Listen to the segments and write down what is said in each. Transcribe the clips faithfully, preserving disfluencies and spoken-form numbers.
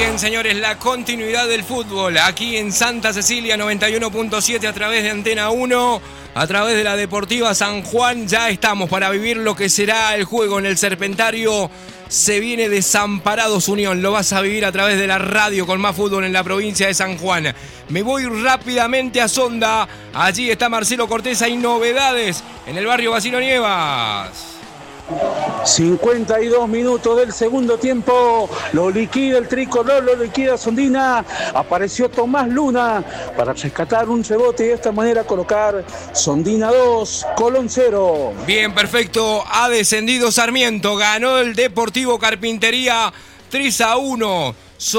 Bien, señores, la continuidad del fútbol aquí en Santa Cecilia noventa y uno punto siete a través de Antena uno, a través de la Deportiva San Juan. Ya estamos para vivir lo que será el juego en el Serpentario. Se viene Desamparados Unión. Lo vas a vivir a través de la radio con más fútbol en la provincia de San Juan. Me voy rápidamente a Sonda. Allí está Marcelo Cortés. Hay novedades en el barrio Basilio Nievas. cincuenta y dos minutos del segundo tiempo, lo liquida el tricolor, lo liquida Sondina, apareció Tomás Luna para rescatar un rebote y de esta manera colocar Sondina dos, Colón cero. Bien, perfecto, ha descendido Sarmiento, ganó el Deportivo Carpintería tres a uno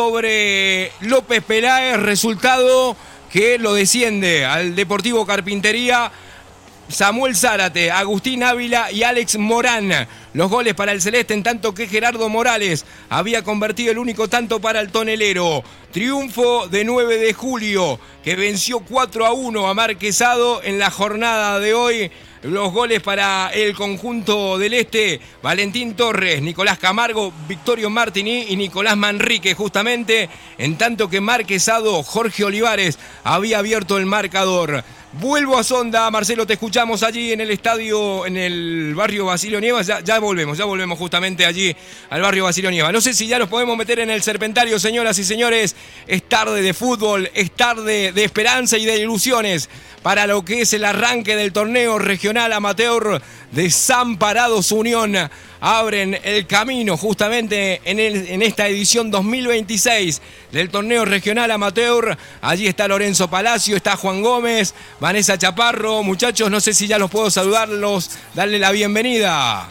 sobre López Peláez, resultado que lo desciende al Deportivo Carpintería Samuel Zárate, Agustín Ávila y Alex Morán. Los goles para el Celeste, en tanto que Gerardo Morales había convertido el único tanto para el tonelero. Triunfo de nueve de julio, que venció cuatro a uno a Marquesado en la jornada de hoy. Los goles para el conjunto del Este: Valentín Torres, Nicolás Camargo, Victorio Martini y Nicolás Manrique, justamente, en tanto que Marquesado, Jorge Olivares había abierto el marcador. Vuelvo a Sonda, Marcelo, te escuchamos allí en el estadio, en el barrio Basilio Nievas. Ya, ya volvemos, ya volvemos justamente allí al barrio Basilio Nievas. No sé si ya los podemos meter en el Serpentario, señoras y señores. Es tarde de fútbol, es tarde de esperanza y de ilusiones para lo que es el arranque del torneo regional amateur. Desamparados Unión abren el camino justamente en, el, en esta edición dos mil veintiséis del torneo regional amateur. Allí está Lorenzo Palacio, está Juan Gómez, Vanessa Chaparro. Muchachos, no sé si ya los puedo saludarlos, darle la bienvenida.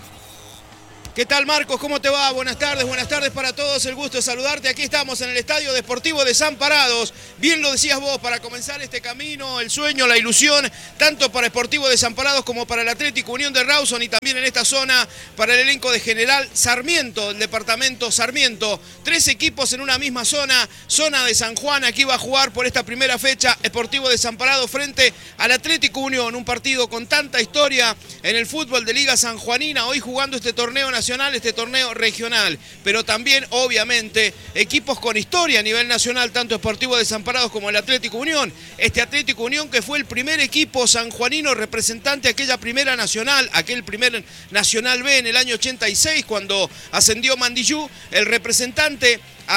¿Qué tal, Marcos? ¿Cómo te va? Buenas tardes, buenas tardes para todos. El gusto de saludarte. Aquí estamos en el Estadio Deportivo Desamparados. Bien lo decías vos, para comenzar este camino, el sueño, la ilusión, tanto para Sportivo Desamparados como para el Atlético Unión de Rawson, y también en esta zona para el elenco de General Sarmiento, el departamento Sarmiento. Tres equipos en una misma zona, zona de San Juan. Aquí va a jugar por esta primera fecha Sportivo Desamparados frente al Atlético Unión. Un partido con tanta historia en el fútbol de Liga Sanjuanina, hoy jugando este torneo nacional. Nacional, este torneo regional, pero también obviamente equipos con historia a nivel nacional, tanto Sportivo Desamparados como el Atlético Unión. Este Atlético Unión, que fue el primer equipo sanjuanino representante a aquella primera nacional, aquel primer Nacional B en el año ochenta y seis, cuando ascendió Mandillú. El representante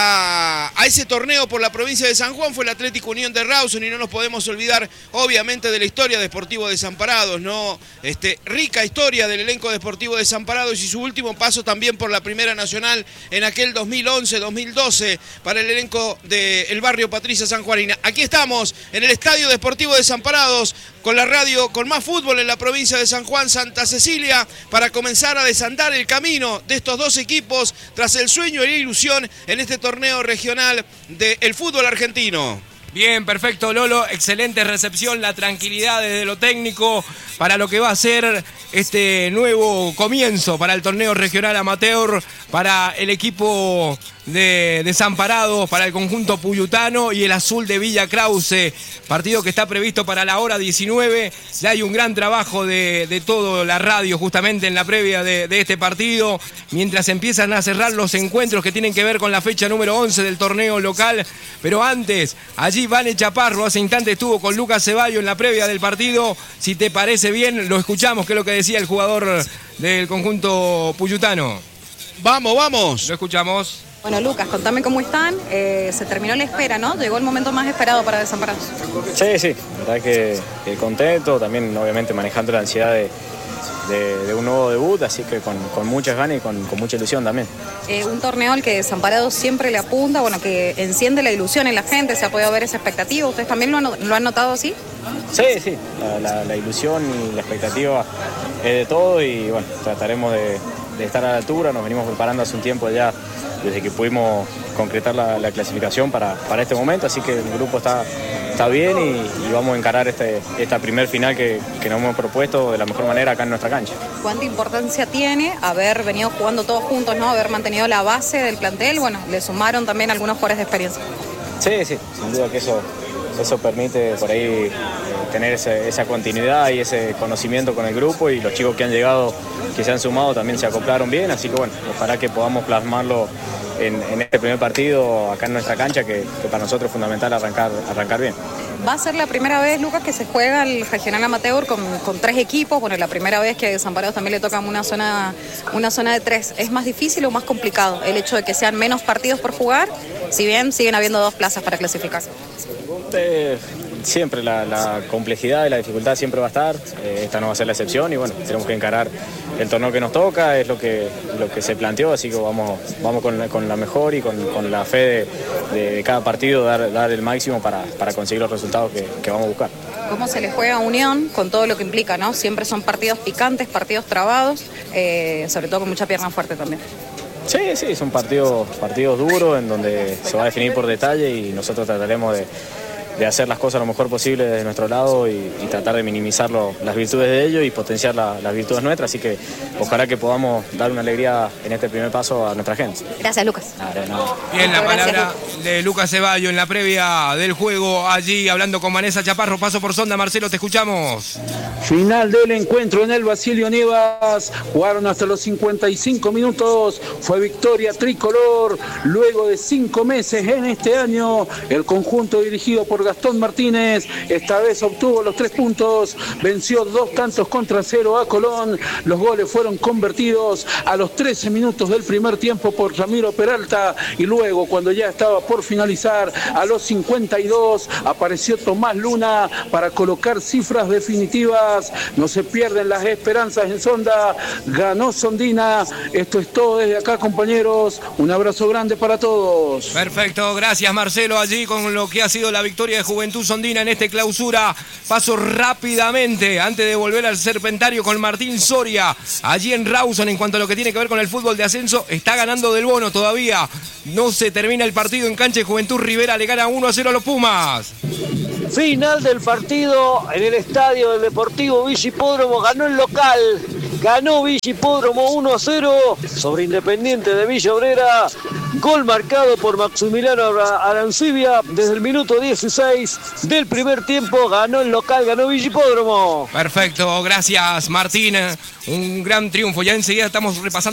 A, a ese torneo por la provincia de San Juan fue el Atlético Unión de Rawson, y no nos podemos olvidar obviamente de la historia de Sportivo Desamparados, ¿no? Este, rica historia del elenco de Sportivo Desamparados y su último paso también por la Primera Nacional en aquel dos mil once dos mil doce para el elenco del barrio Patricia Sanjuanina. Aquí estamos en el Estadio Deportivo Desamparados con la radio con más fútbol en la provincia de San Juan, Santa Cecilia, para comenzar a desandar el camino de estos dos equipos tras el sueño y la ilusión en este torneo regional del fútbol argentino. Bien, perfecto, Lolo, excelente recepción, la tranquilidad desde lo técnico para lo que va a ser este nuevo comienzo para el torneo regional amateur, para el equipo de Desamparados, para el conjunto puyutano y el azul de Villa Krause, partido que está previsto para la hora diecinueve. Ya hay un gran trabajo de, de toda la radio justamente en la previa de, de este partido, mientras empiezan a cerrar los encuentros que tienen que ver con la fecha número once del torneo local. Pero antes, allí Vane Chaparro hace instante estuvo con Lucas Ceballo en la previa del partido. Si te parece bien, lo escuchamos, que es lo que decía el jugador del conjunto puyutano. Vamos, vamos. Lo escuchamos. Bueno, Lucas, contame cómo están. Eh, se terminó la espera, ¿no? Llegó el momento más esperado para Desamparados. Sí, sí, la verdad que, que contento, también obviamente manejando la ansiedad de, de, de un nuevo debut, así que con, con muchas ganas y con, con mucha ilusión también. Eh, un torneo al que Desamparados siempre le apunta, bueno, que enciende la ilusión en la gente, se ha podido ver esa expectativa. ¿Ustedes también lo han, lo han notado así? Sí, sí, la, la, la ilusión y la expectativa es de todo, y bueno, trataremos de, de estar a la altura. Nos venimos preparando hace un tiempo ya, desde que pudimos concretar la, la clasificación para, para este momento, así que el grupo está, está bien y, y vamos a encarar este, esta primer final que, que nos hemos propuesto de la mejor manera acá en nuestra cancha. ¿Cuánta importancia tiene haber venido jugando todos juntos, ¿no? Haber mantenido la base del plantel? Bueno, le sumaron también algunos jugadores de experiencia. Sí, sí, sin duda que eso, eso permite por ahí eh, tener ese, esa continuidad y ese conocimiento con el grupo, y los chicos que han llegado, que se han sumado, también se acoplaron bien, así que bueno, ojalá que podamos plasmarlo en, en este primer partido acá en nuestra cancha, que, que para nosotros es fundamental arrancar, arrancar bien. Va a ser la primera vez, Lucas, que se juega el regional amateur con, con tres equipos. Bueno, la primera vez que a Desamparados también le toca una zona, una zona de tres. ¿Es más difícil o más complicado el hecho de que sean menos partidos por jugar, si bien siguen habiendo dos plazas para clasificar? Eh, siempre la, la complejidad y la dificultad siempre va a estar. Eh, esta no va a ser la excepción y bueno, tenemos que encarar el torneo que nos toca, es lo que, lo que se planteó, así que vamos, vamos con, la, con la mejor y con, con la fe de, de, de cada partido, dar, dar el máximo para, para conseguir los resultados que, que vamos a buscar. ¿Cómo se le juega a Unión con todo lo que implica, ¿no? Siempre son partidos picantes, partidos trabados, eh, sobre todo con mucha pierna fuerte también. Sí, sí, son partidos, partidos duros en donde se va a definir por detalle y nosotros trataremos de, de hacer las cosas lo mejor posible desde nuestro lado y, y tratar de minimizar lo, las virtudes de ellos y potenciar la, las virtudes nuestras, así que ojalá que podamos dar una alegría en este primer paso a nuestra gente. Gracias, Lucas. No, no. Bien, la Gracias, palabra Lucas. de Lucas Ceballos en la previa del juego, allí hablando con Vanessa Chaparro. Paso por Sonda, Marcelo, te escuchamos. Final del encuentro en el Basilio Nievas. Jugaron hasta los cincuenta y cinco minutos. Fue victoria tricolor. Luego de cinco meses en este año, el conjunto dirigido por Gastón Martínez esta vez obtuvo los tres puntos. Venció dos tantos contra cero a Colón. Los goles fueron convertidos a los trece minutos del primer tiempo por Ramiro Peralta. Y luego, cuando ya estaba por finalizar, a los cincuenta y dos, apareció Tomás Luna para colocar cifras definitivas. No se pierden las esperanzas en Sonda. Ganó Sondina. Esto es todo desde acá, compañeros. Un abrazo grande para todos. Perfecto, gracias Marcelo, allí con lo que ha sido la victoria de Juventud Sondina en este clausura. Paso rápidamente, antes de volver al Serpentario, con Martín Soria, allí en Rawson, en cuanto a lo que tiene que ver con el fútbol de ascenso. Está ganando Del Bono todavía. No se termina el partido en cancha de Juventud. Rivera le gana uno a cero a los Pumas. Final del partido en el estadio del Deportivo Villa Hipódromo. Ganó el local, ganó Villa Hipódromo uno a cero sobre Independiente de Villa Obrera. Gol marcado por Maximiliano Arancibia desde el minuto dieciséis del primer tiempo. Ganó el local, ganó Villa Hipódromo. Perfecto, gracias Martín. Un gran triunfo. Ya enseguida estamos repasando